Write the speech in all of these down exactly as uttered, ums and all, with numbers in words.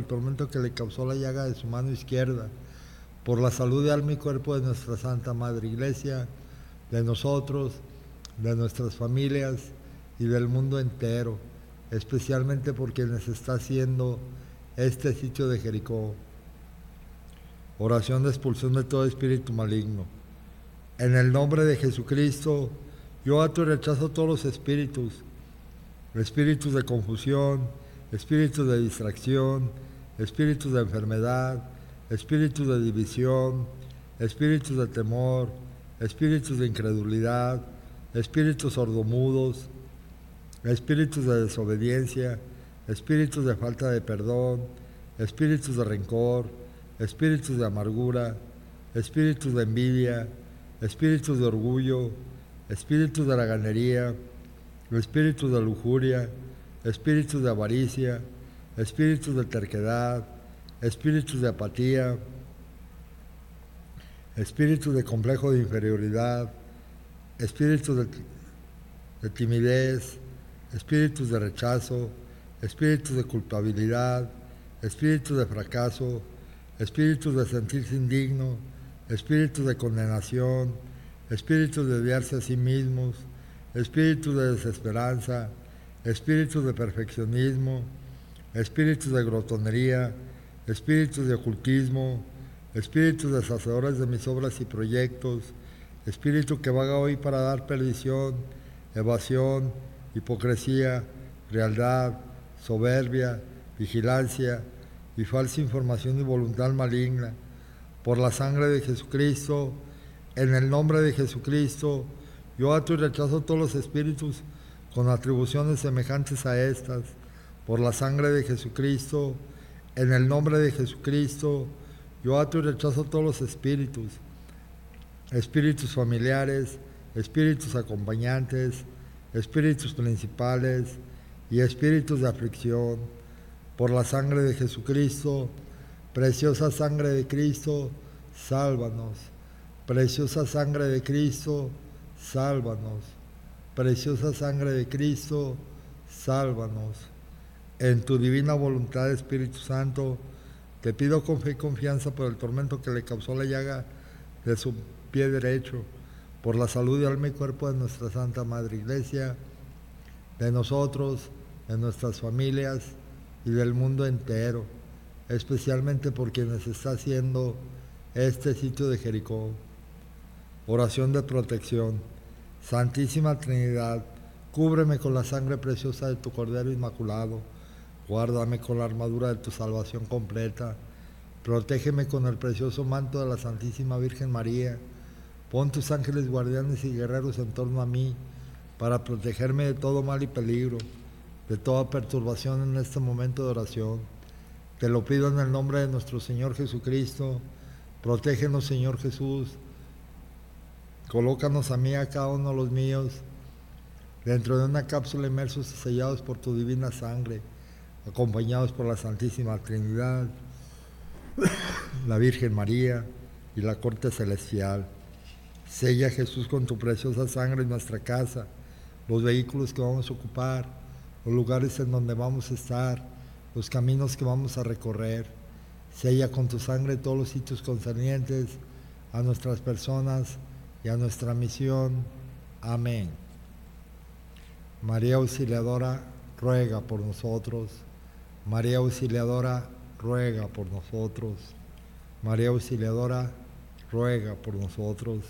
tormento que le causó la llaga de su mano izquierda, por la salud de alma y cuerpo de nuestra Santa Madre Iglesia, de nosotros, de nuestras familias y del mundo entero, especialmente por quienes está haciendo este sitio de Jericó. Oración de expulsión de todo espíritu maligno. En el nombre de Jesucristo, yo ato y rechazo todos los espíritus, espíritus de confusión, espíritus de distracción, espíritus de enfermedad, espíritus de división, espíritus de temor, espíritus de incredulidad, espíritus sordomudos, espíritus de desobediencia, espíritus de falta de perdón, espíritus de rencor, espíritus de amargura, espíritus de envidia, espíritus de orgullo, espíritus de laganería, espíritus de lujuria, espíritus de avaricia, espíritus de terquedad, espíritus de apatía, espíritus de complejo de inferioridad, espíritus de, de timidez, espíritus de rechazo, espíritus de culpabilidad, espíritus de fracaso, espíritus de sentirse indigno, espíritus de condenación, espíritus de odiarse a sí mismos, espíritus de desesperanza, espíritus de perfeccionismo, espíritus de glotonería, espíritus de ocultismo, espíritus deshacedores de mis obras y proyectos, espíritu que vaga hoy para dar perdición, evasión, hipocresía, frialdad, soberbia, vigilancia y falsa información y voluntad maligna, por la sangre de Jesucristo, en el nombre de Jesucristo, yo ato y rechazo todos los espíritus con atribuciones semejantes a estas, por la sangre de Jesucristo, en el nombre de Jesucristo, yo ato y rechazo todos los espíritus, espíritus familiares, espíritus acompañantes, espíritus principales y espíritus de aflicción, por la sangre de Jesucristo, preciosa sangre de Cristo, sálvanos, preciosa sangre de Cristo, sálvanos, preciosa sangre de Cristo, sálvanos. En tu divina voluntad, Espíritu Santo, te pido con fe y confianza por el tormento que le causó la llaga de su pie derecho, por la salud de alma y cuerpo de nuestra Santa Madre Iglesia, de nosotros, de nuestras familias y del mundo entero, especialmente por quienes está haciendo este sitio de Jericó. Oración de protección. Santísima Trinidad, cúbreme con la sangre preciosa de tu Cordero Inmaculado, guárdame con la armadura de tu salvación completa, protégeme con el precioso manto de la Santísima Virgen María, pon tus ángeles guardianes y guerreros en torno a mí, para protegerme de todo mal y peligro, de toda perturbación en este momento de oración. Te lo pido en el nombre de nuestro Señor Jesucristo. Protégenos, Señor Jesús. Colócanos a mí, a cada uno de los míos, dentro de una cápsula inmersos y sellados por tu divina sangre, acompañados por la Santísima Trinidad, la Virgen María y la corte celestial. Sella, Jesús, con tu preciosa sangre en nuestra casa, los vehículos que vamos a ocupar, los lugares en donde vamos a estar, los caminos que vamos a recorrer. Sella con tu sangre todos los sitios concernientes a nuestras personas y a nuestra misión. Amén. María Auxiliadora, ruega por nosotros. María Auxiliadora, ruega por nosotros. María Auxiliadora, ruega por nosotros.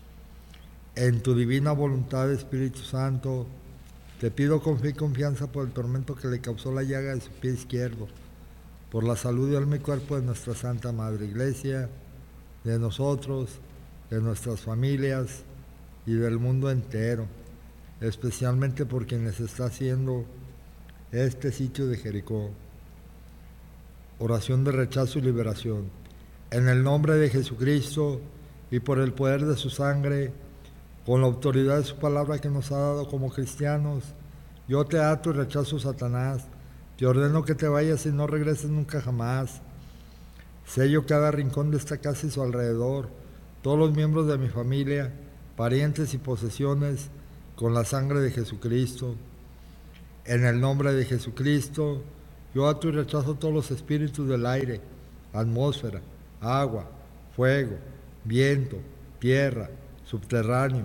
En tu divina voluntad, Espíritu Santo, te pido con fe y confianza por el tormento que le causó la llaga de su pie izquierdo, por la salud de alma y cuerpo de nuestra Santa Madre Iglesia, de nosotros, de nuestras familias y del mundo entero, especialmente por quienes está haciendo este sitio de Jericó. Oración de rechazo y liberación. En el nombre de Jesucristo y por el poder de su sangre, con la autoridad de su palabra que nos ha dado como cristianos, yo te ato y rechazo, Satanás. Te ordeno que te vayas y no regreses nunca jamás. Sello cada rincón de esta casa y su alrededor, todos los miembros de mi familia, parientes y posesiones, con la sangre de Jesucristo. En el nombre de Jesucristo, Yo ato y rechazo todos los espíritus del aire, atmósfera, agua, fuego, viento, tierra, subterráneo,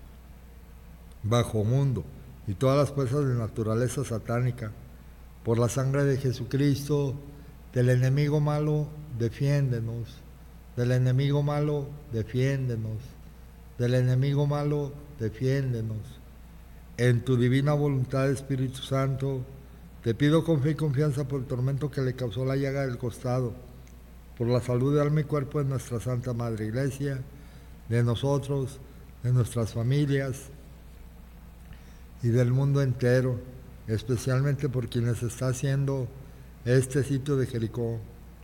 bajo mundo y todas las fuerzas de naturaleza satánica. Por la sangre de Jesucristo, del enemigo malo, defiéndenos. Del enemigo malo, defiéndenos. Del enemigo malo, defiéndenos. En tu divina voluntad, Espíritu Santo, te pido con fe y confianza por el tormento que le causó la llaga del costado, por la salud de alma y cuerpo de nuestra Santa Madre Iglesia, de nosotros, de nuestras familias y del mundo entero, especialmente por quienes está haciendo este sitio de Jericó.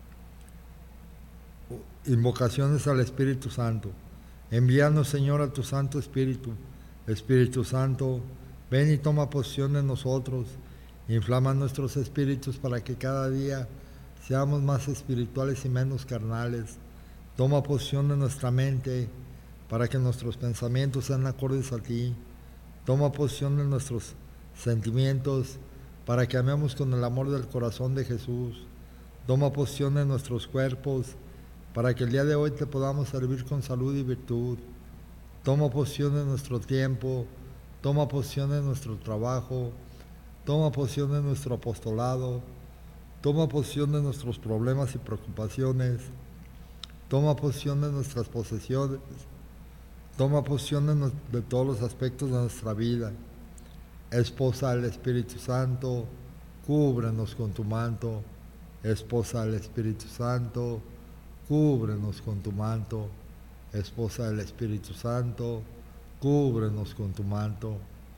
Invocaciones al Espíritu Santo. Envíanos, Señor, a tu Santo Espíritu. Espíritu Santo, ven y toma posesión de nosotros. Inflama nuestros espíritus para que cada día seamos más espirituales y menos carnales. Toma posesión de nuestra mente para que nuestros pensamientos sean acordes a ti. Toma posesión de nuestros sentimientos para que amemos con el amor del corazón de Jesús. Toma posesión de nuestros cuerpos para que el día de hoy te podamos servir con salud y virtud. Toma posesión de nuestro tiempo, toma posesión de nuestro trabajo, toma posesión de nuestro apostolado, toma posesión de nuestros problemas y preocupaciones, toma posesión de nuestras posesiones, toma posesión de, no, de todos los aspectos de nuestra vida. Esposa del Espíritu Santo, cúbrenos con tu manto. Esposa del Espíritu Santo, cúbrenos con tu manto. Esposa del Espíritu Santo, cúbrenos con tu manto.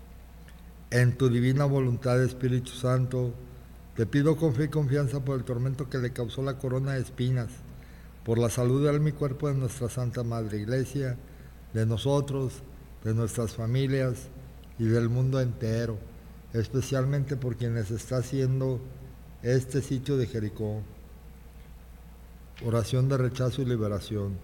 En tu divina voluntad, Espíritu Santo, te pido con fe y confianza por el tormento que le causó la corona de espinas, por la salud de alma y cuerpo de nuestra Santa Madre Iglesia, de nosotros, de nuestras familias y del mundo entero, especialmente por quienes está haciendo este sitio de Jericó. Oración de rechazo y liberación.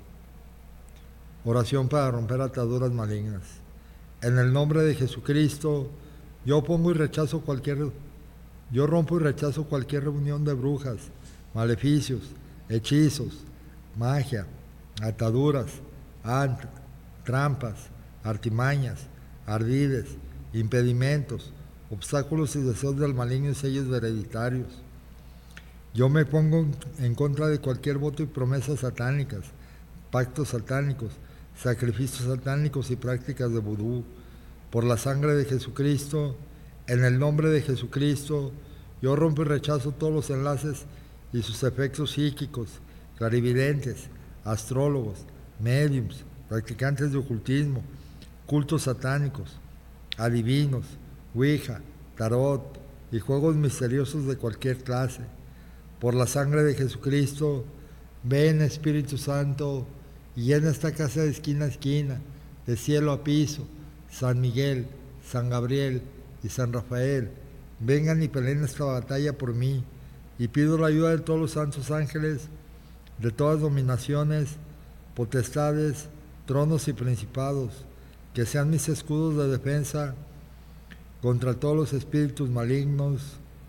Oración para romper ataduras malignas. En el nombre de Jesucristo, yo pongo y rechazo cualquier, yo rompo y rechazo cualquier reunión de brujas, maleficios, hechizos, magia, ataduras, ant, trampas, artimañas, ardides, impedimentos, obstáculos y deseos del maligno y sellos hereditarios. Yo me pongo en contra de cualquier voto y promesas satánicas, pactos satánicos, sacrificios satánicos y prácticas de vudú. Por la sangre de Jesucristo, en el nombre de Jesucristo, yo rompo y rechazo todos los enlaces y sus efectos psíquicos, clarividentes, astrólogos, médiums, practicantes de ocultismo, cultos satánicos, adivinos, ouija, tarot y juegos misteriosos de cualquier clase. Por la sangre de Jesucristo, ven, Espíritu Santo, y llena esta casa de esquina a esquina, de cielo a piso, San Miguel, San Gabriel y San Rafael. Vengan y peleen esta batalla por mí, y pido la ayuda de todos los santos ángeles, de todas dominaciones, potestades, tronos y principados, que sean mis escudos de defensa contra todos los espíritus malignos.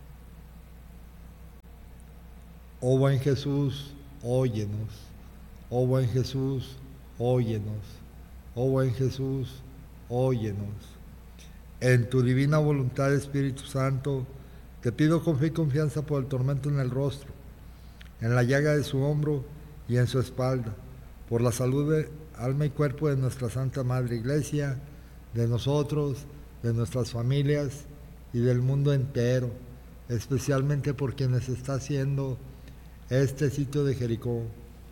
Oh buen Jesús, óyenos. Oh buen Jesús, óyenos. Oh buen Jesús, óyenos. En tu divina voluntad, Espíritu Santo, te pido con fe y confianza por el tormento en el rostro, en la llaga de su hombro y en su espalda, por la salud de alma y cuerpo de nuestra Santa Madre Iglesia, de nosotros, de nuestras familias y del mundo entero, especialmente por quienes está haciendo este sitio de Jericó.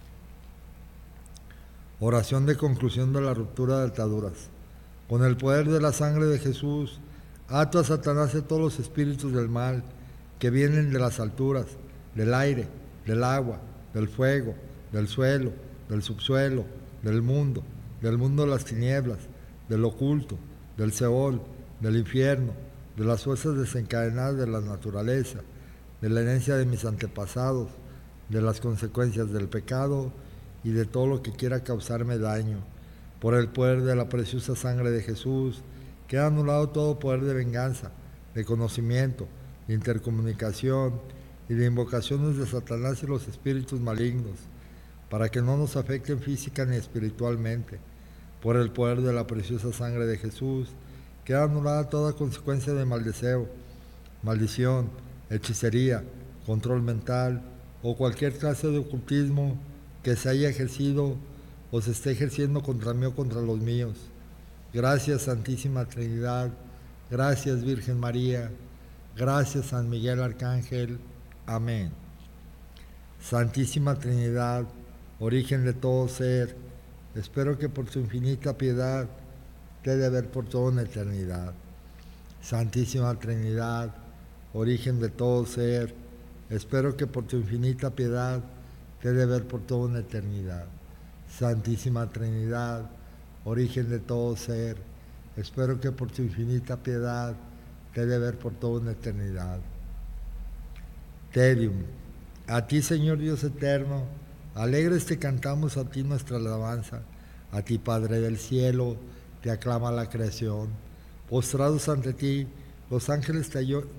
Oración de conclusión de la ruptura de ataduras. Con el poder de la sangre de Jesús, ato a Satanás y a todos los espíritus del mal que vienen de las alturas, del aire, del agua, del fuego, del suelo, del subsuelo, del mundo, del mundo de las tinieblas, del oculto, del Seol, del infierno, de las fuerzas desencadenadas de la naturaleza, de la herencia de mis antepasados, de las consecuencias del pecado y de todo lo que quiera causarme daño. Por el poder de la preciosa sangre de Jesús, queda anulado todo poder de venganza, de conocimiento, de intercomunicación y de invocaciones de Satanás y los espíritus malignos, para que no nos afecten física ni espiritualmente, por el poder de la preciosa sangre de Jesús, queda anulada toda consecuencia de maldeseo, maldición, hechicería, control mental o cualquier clase de ocultismo que se haya ejercido o se esté ejerciendo contra mí o contra los míos. Gracias, Santísima Trinidad. Gracias, Virgen María. Gracias, San Miguel Arcángel. Amén. Santísima Trinidad, origen de todo ser, espero que por su infinita piedad te dé ver por toda una eternidad. Santísima Trinidad, origen de todo ser, espero que por tu infinita piedad te dé ver por toda una eternidad. Santísima Trinidad, origen de todo ser, espero que por tu infinita piedad te dé ver por toda una eternidad. Te Deum. A ti, Señor Dios eterno, alegres te cantamos a ti nuestra alabanza. A ti, Padre del cielo, te aclama la creación. Postrados ante ti, los ángeles te ayo-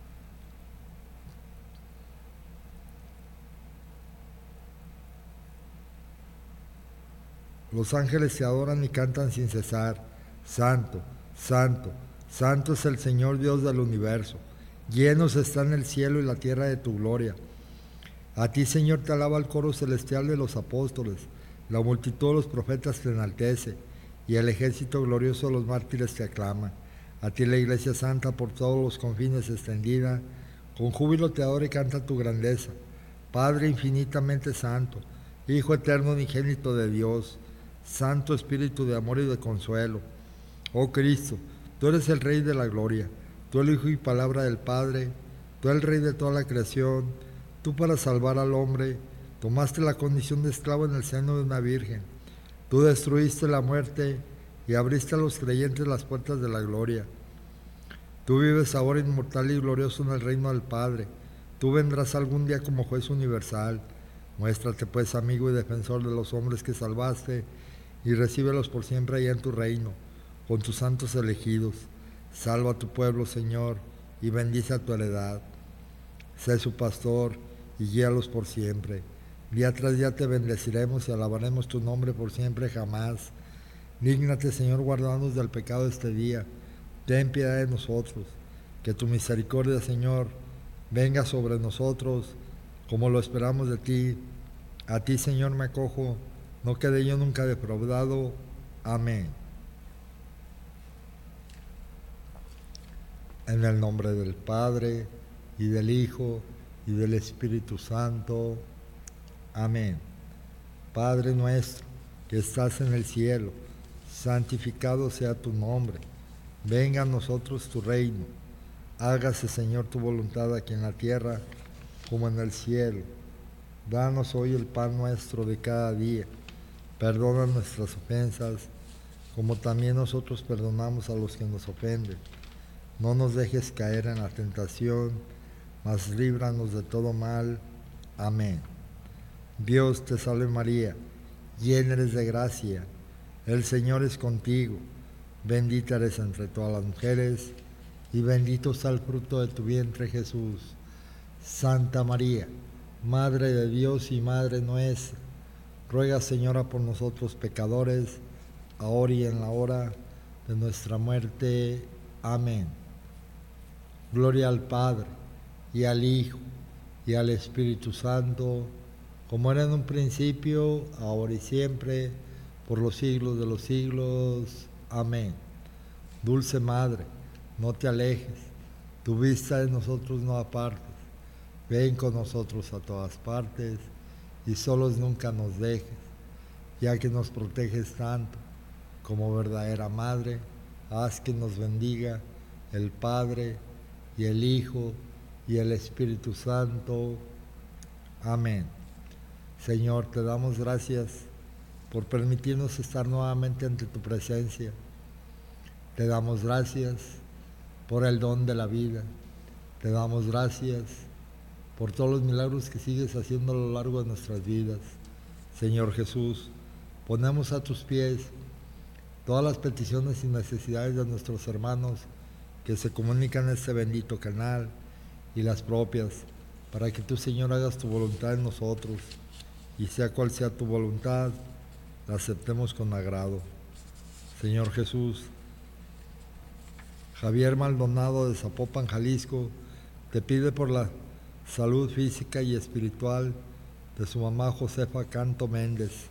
Los ángeles te adoran y cantan sin cesar. Santo, santo, santo es el Señor Dios del universo. Llenos están el cielo y la tierra de tu gloria. A ti, Señor, te alaba el coro celestial de los apóstoles, la multitud de los profetas te enaltece, y el ejército glorioso de los mártires te aclama. A ti la Iglesia Santa por todos los confines extendida, con júbilo te adora y canta tu grandeza. Padre infinitamente santo, Hijo eterno unigénito de Dios, Santo Espíritu de amor y de consuelo. Oh Cristo, tú eres el Rey de la gloria, tú el Hijo y palabra del Padre, tú el Rey de toda la creación. Tú, para salvar al hombre, tomaste la condición de esclavo en el seno de una virgen. Tú destruiste la muerte y abriste a los creyentes las puertas de la gloria. Tú vives ahora inmortal y glorioso en el reino del Padre. Tú vendrás algún día como juez universal. Muéstrate pues amigo y defensor de los hombres que salvaste y recíbelos por siempre allá en tu reino, con tus santos elegidos. Salva a tu pueblo, Señor, y bendice a tu heredad. Sé su pastor y guíalos por siempre. Día tras día te bendeciremos y alabaremos tu nombre por siempre jamás. Dígnate, Señor, guardarnos del pecado este día. Ten piedad de nosotros. Que tu misericordia, Señor, venga sobre nosotros, como lo esperamos de ti. A ti, Señor, me acojo. No quede yo nunca defraudado. Amén. En el nombre del Padre, y del Hijo, y del Espíritu Santo. Amén. Padre nuestro, que estás en el cielo, santificado sea tu nombre. Venga a nosotros tu reino. Hágase, Señor, tu voluntad aquí en la tierra, como en el cielo. Danos hoy el pan nuestro de cada día. Perdona nuestras ofensas, como también nosotros perdonamos a los que nos ofenden. No nos dejes caer en la tentación, mas líbranos de todo mal. Amén. Dios te salve María, llena eres de gracia, el Señor es contigo, bendita eres entre todas las mujeres, y bendito está el fruto de tu vientre Jesús. Santa María, Madre de Dios y Madre nuestra, ruega, Señora, por nosotros pecadores, ahora y en la hora de nuestra muerte. Amén. Gloria al Padre, y al Hijo, y al Espíritu Santo, como era en un principio, ahora y siempre, por los siglos de los siglos. Amén. Dulce Madre, no te alejes, tu vista de nosotros no apartes. Ven con nosotros a todas partes, y solos nunca nos dejes, ya que nos proteges tanto. Como verdadera Madre, haz que nos bendiga el Padre, y el Hijo, y el Espíritu Santo. Amén. Señor, te damos gracias por permitirnos estar nuevamente ante tu presencia. Te damos gracias por el don de la vida. Te damos gracias por todos los milagros que sigues haciendo a lo largo de nuestras vidas. Señor Jesús, ponemos a tus pies todas las peticiones y necesidades de nuestros hermanos que se comunican en este bendito canal, y las propias, para que tú, Señor, hagas tu voluntad en nosotros, y sea cual sea tu voluntad, la aceptemos con agrado. Señor Jesús, Javier Maldonado de Zapopan, Jalisco, te pide por la salud física y espiritual de su mamá Josefa Canto Méndez.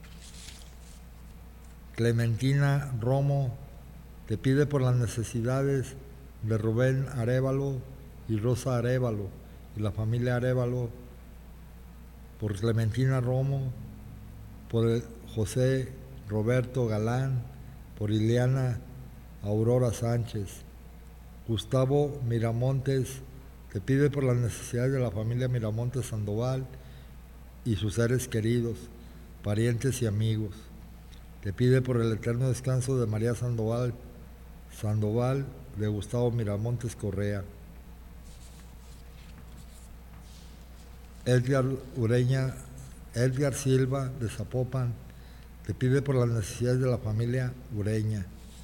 Clementina Romo te pide por las necesidades de Rubén Arévalo y Rosa Arévalo y la familia Arévalo, por Clementina Romo, por José Roberto Galán, por Ileana Aurora Sánchez. Gustavo Miramontes te pide por las necesidades de la familia Miramontes Sandoval y sus seres queridos, parientes y amigos. Te pide por el eterno descanso de María Sandoval, Sandoval de Gustavo Miramontes Correa. Edgar Ureña, Edgar Silva de Zapopan, te pide por las necesidades de la familia Ureña.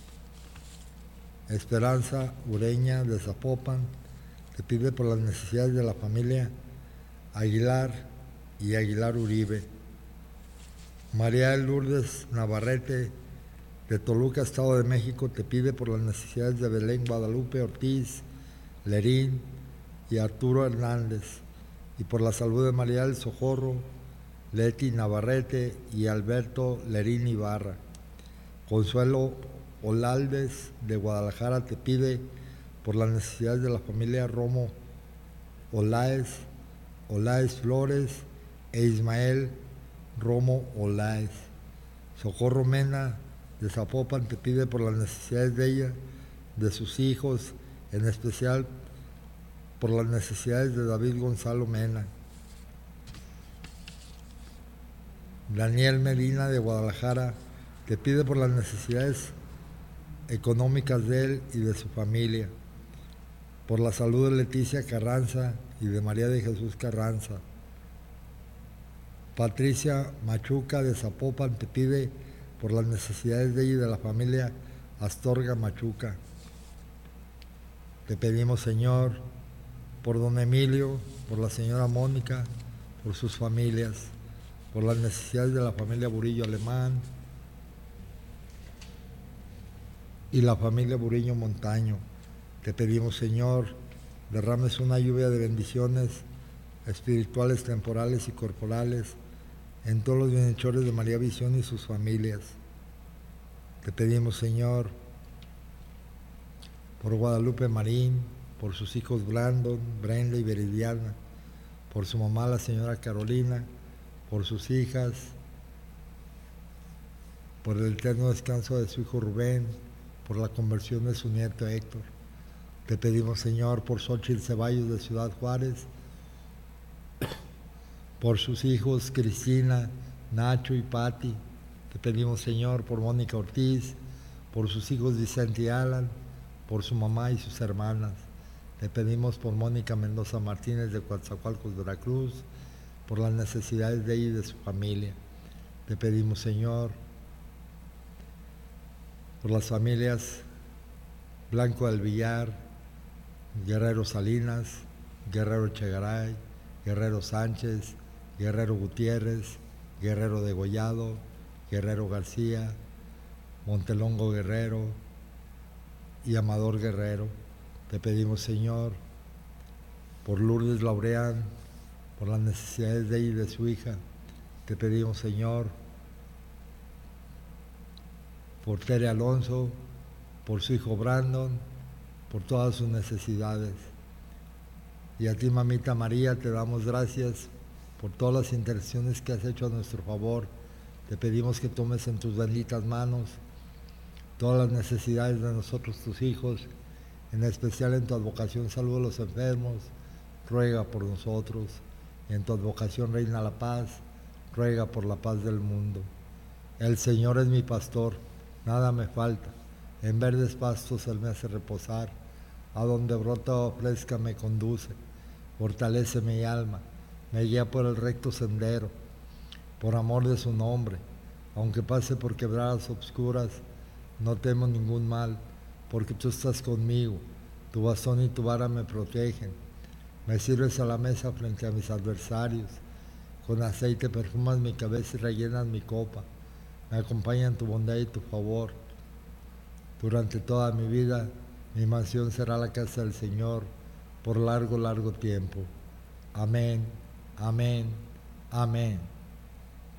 Esperanza Ureña de Zapopan, te pide por las necesidades de la familia Aguilar y Aguilar Uribe. María Lourdes Navarrete de Toluca, Estado de México, te pide por las necesidades de Belén Guadalupe Ortiz, Lerín y Arturo Hernández, y por la salud de María del Socorro, Leti Navarrete y Alberto Lerín Ibarra. Consuelo Olaldes de Guadalajara te pide por las necesidades de la familia Romo Oláez, Oláez Flores e Ismael Romo Oláez. Socorro Mena de Zapopan te pide por las necesidades de ella, de sus hijos, en especial por las necesidades de David Gonzalo Mena. Daniel Medina de Guadalajara te pide por las necesidades económicas de él y de su familia, por la salud de Leticia Carranza y de María de Jesús Carranza. Patricia Machuca de Zapopan te pide por las necesidades de ella y de la familia Astorga Machuca. Te pedimos, Señor, por don Emilio, por la señora Mónica, por sus familias, por las necesidades de la familia Burillo Alemán y la familia Burillo Montaño. Te pedimos, Señor, derrames una lluvia de bendiciones espirituales, temporales y corporales en todos los bienhechores de María Visión y sus familias. Te pedimos, Señor, por Guadalupe Marín, por sus hijos Brandon, Brenda y Veridiana, por su mamá, la señora Carolina, por sus hijas, por el eterno descanso de su hijo Rubén, por la conversión de su nieto Héctor. Te pedimos, Señor, por Xochitl Ceballos de Ciudad Juárez, por sus hijos Cristina, Nacho y Patti. Te pedimos, Señor, por Mónica Ortiz, por sus hijos Vicente y Alan, por su mamá y sus hermanas. Te pedimos por Mónica Mendoza Martínez de Coatzacoalcos, Veracruz, por las necesidades de ella y de su familia. Te pedimos, Señor, por las familias Blanco del Villar, Guerrero Salinas, Guerrero Chegaray, Guerrero Sánchez, Guerrero Gutiérrez, Guerrero Degollado, Guerrero García, Montelongo Guerrero y Amador Guerrero. Te pedimos, Señor, por Lourdes Laureán, por las necesidades de ella y de su hija. Te pedimos, Señor, por Tere Alonso, por su hijo Brandon, por todas sus necesidades. Y a ti, Mamita María, te damos gracias por todas las intercesiones que has hecho a nuestro favor. Te pedimos que tomes en tus benditas manos todas las necesidades de nosotros, tus hijos, en especial en tu advocación salud a los enfermos, ruega por nosotros. Y en tu advocación reina la paz, ruega por la paz del mundo. El Señor es mi pastor, nada me falta. En verdes pastos Él me hace reposar. A donde brota fresca me conduce. Fortalece mi alma, me guía por el recto sendero, por amor de su nombre. Aunque pase por quebradas obscuras, no temo ningún mal, porque tú estás conmigo. Tu bastón y tu vara me protegen. Me sirves a la mesa frente a mis adversarios. Con aceite perfumas mi cabeza y rellenas mi copa. Me acompañan tu bondad y tu favor. Durante toda mi vida, mi mansión será la casa del Señor por largo, largo tiempo. Amén, amén, amén.